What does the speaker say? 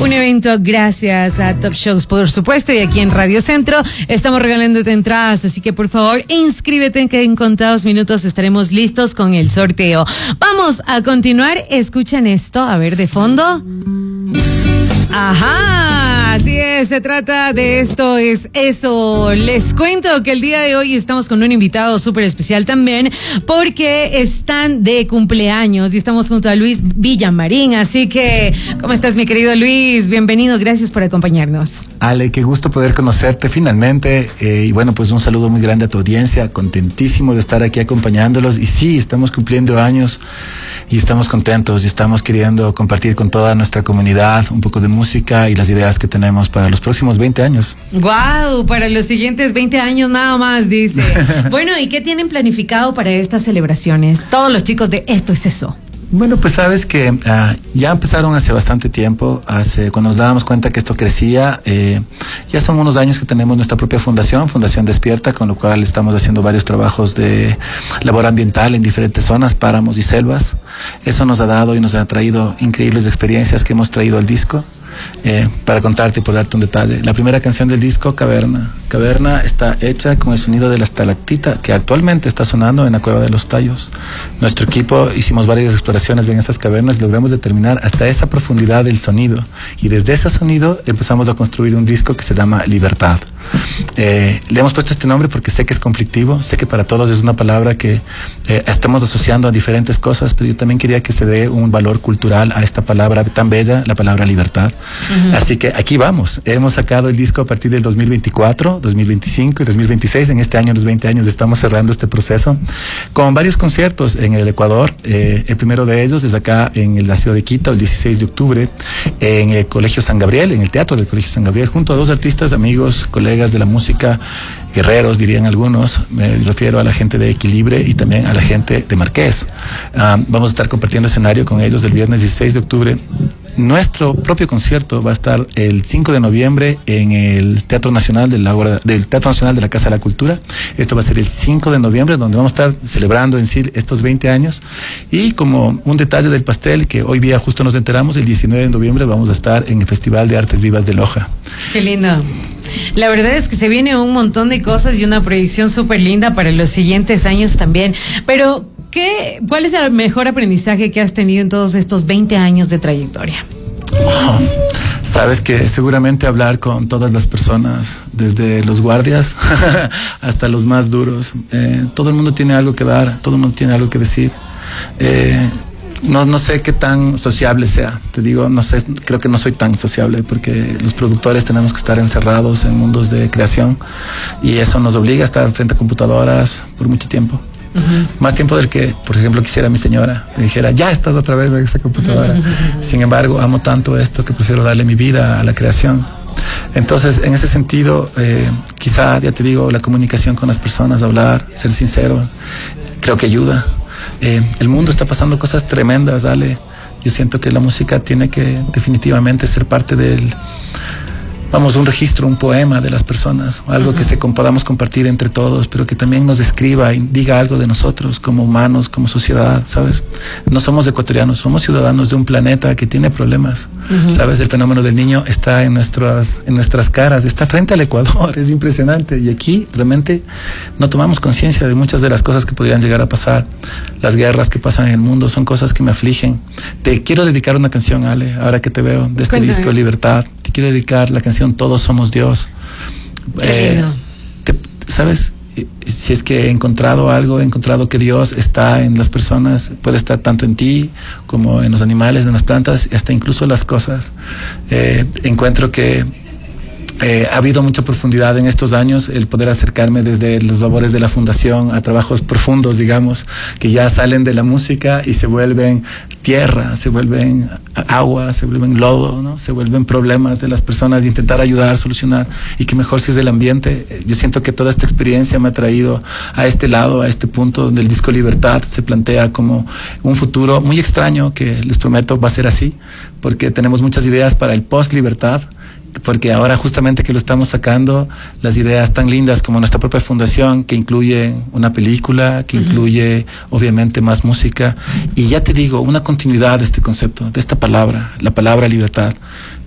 Un evento gracias a Top Shows, por supuesto, y aquí en Radio Centro estamos regalándote entradas, así que por favor inscríbete, que en contados minutos estaremos listos con el sorteo. Vamos a continuar, escuchen esto, a ver, de fondo. Ajá, así es, se trata de Esto es Eso. Les cuento que el día de hoy estamos con un invitado súper especial también, porque están de cumpleaños y estamos junto a Luis Villamarín. Así que, ¿cómo estás, mi querido Luis? Bienvenido, gracias por acompañarnos. Ale, qué gusto poder conocerte finalmente, y bueno, pues un saludo muy grande a tu audiencia, contentísimo de estar aquí acompañándolos. Y sí, estamos cumpliendo años y estamos contentos y estamos queriendo compartir con toda nuestra comunidad un poco de música y las ideas que tenemos para los próximos 20 años. ¡Guau! Para los siguientes 20 años nada más, dice. Bueno, ¿y qué tienen planificado para estas celebraciones? Todos los chicos de Esto es Eso. Bueno, pues sabes que ya empezaron hace bastante tiempo, cuando nos dábamos cuenta que esto crecía. Ya son unos años que tenemos nuestra propia fundación, Fundación Despierta, con lo cual estamos haciendo varios trabajos de labor ambiental en diferentes zonas, páramos y selvas. Eso nos ha dado y nos ha traído increíbles experiencias que hemos traído al disco. Para contarte y por darte un detalle, la primera canción del disco, Caverna está hecha con el sonido de la estalactita que actualmente está sonando en la Cueva de los Tallos. Nuestro equipo hicimos varias exploraciones en esas cavernas y logramos determinar hasta esa profundidad del sonido, y desde ese sonido empezamos a construir un disco que se llama Libertad. Le hemos puesto este nombre porque sé que es conflictivo, sé que para todos es una palabra que estamos asociando a diferentes cosas, pero yo también quería que se dé un valor cultural a esta palabra tan bella, la palabra libertad. Así que aquí vamos. Hemos sacado el disco a partir del 2024, 2025 y 2026. En este año, los 20 años, estamos cerrando este proceso con varios conciertos en el Ecuador. El primero de ellos es acá en la ciudad de Quito, el 16 de octubre, en el Colegio San Gabriel, en el Teatro del Colegio San Gabriel, junto a dos artistas, amigos, colegas de la música, guerreros, dirían algunos. Me refiero a la gente de Equilibre y también a la gente de Marqués. Vamos a estar compartiendo escenario con ellos el viernes 16 de octubre. Nuestro propio concierto va a estar el 5 de noviembre en el Teatro Nacional del Teatro Nacional de la Casa de la Cultura. Esto va a ser el 5 de noviembre, donde vamos a estar celebrando en sí estos 20 años. Y como un detalle del pastel, que hoy día justo nos enteramos, el 19 de noviembre vamos a estar en el Festival de Artes Vivas de Loja. Qué lindo. La verdad es que se viene un montón de cosas y una proyección súper linda para los siguientes años también. Pero, ¿cuál es el mejor aprendizaje que has tenido en todos estos 20 años de trayectoria? Sabes que seguramente hablar con todas las personas, desde los guardias hasta los más duros, todo el mundo tiene algo que dar, todo el mundo tiene algo que decir. No sé qué tan sociable sea, te digo, no sé, creo que no soy tan sociable, porque los productores tenemos que estar encerrados en mundos de creación y eso nos obliga a estar frente a computadoras por mucho tiempo. Más tiempo del que, por ejemplo, quisiera mi señora, me dijera, ya estás a través de esta computadora. Sin embargo, amo tanto esto que prefiero darle mi vida a la creación. Entonces, en ese sentido, quizá, ya te digo, la comunicación con las personas, hablar, ser sincero, creo que ayuda. El mundo está pasando cosas tremendas, Ale. Yo siento que la música tiene que definitivamente ser parte del, un registro, un poema de las personas, algo que podamos compartir entre todos, pero que también nos describa y diga algo de nosotros como humanos, como sociedad, ¿sabes? No somos ecuatorianos, somos ciudadanos de un planeta que tiene problemas, ¿sabes? El fenómeno del niño está en nuestras caras, está frente al Ecuador, es impresionante, y aquí realmente no tomamos conciencia de muchas de las cosas que podrían llegar a pasar. Las guerras que pasan en el mundo son cosas que me afligen. Te quiero dedicar una canción, Ale, ahora que te veo, de este disco Libertad. Te quiero dedicar la canción Todos Somos Dios. ¿Sabes? Si es que he encontrado algo, he encontrado que Dios está en las personas, puede estar tanto en ti como en los animales, en las plantas, hasta incluso las cosas. Encuentro que ha habido mucha profundidad en estos años, el poder acercarme desde los labores de la fundación a trabajos profundos, digamos, que ya salen de la música y se vuelven tierra, se vuelven agua, se vuelven lodo, ¿no? Se vuelven problemas de las personas, y intentar ayudar, solucionar, y que mejor si es del ambiente. Yo siento que toda esta experiencia me ha traído a este lado, a este punto donde el disco Libertad se plantea como un futuro muy extraño, que les prometo va a ser así, porque tenemos muchas ideas para el post-libertad, porque ahora justamente que lo estamos sacando, las ideas tan lindas como nuestra propia fundación, que incluye una película, que incluye obviamente más música, y ya te digo, una continuidad de este concepto, de esta palabra, la palabra libertad,